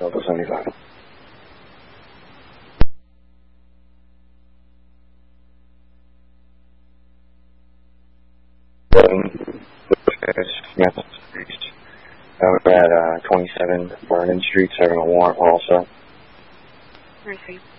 Delta 75. Yes. We're at 27 Vernon Street, serving a warrant also. Received.